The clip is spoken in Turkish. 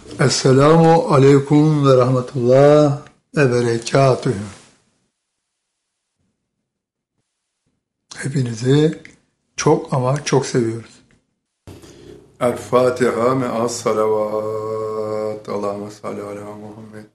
Esselamu aleyküm ve rahmetullah ve berekatühü. Hepinizi çok ama çok seviyoruz. El Fatiha me'as salavat. Allahümme salli ala Muhammed.